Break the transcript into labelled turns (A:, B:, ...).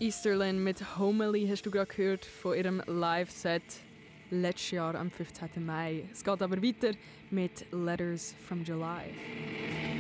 A: Easterlin mit Homely hast du gerade gehört von ihrem Live-Set letztes Jahr am 15. Mai. Es geht aber weiter mit Letters from July.